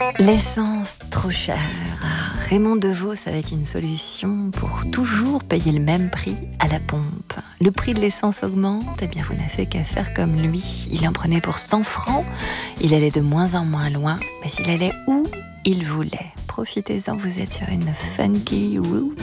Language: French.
L'essence trop chère. Raymond Devos avec une solution pour toujours payer le même prix à la pompe. Le prix de l'essence augmente, eh bien vous n'avez qu'à faire comme lui. Il en prenait pour 100 francs, il allait de moins en moins loin, mais il allait où il voulait. Profitez-en, vous êtes sur une funky route.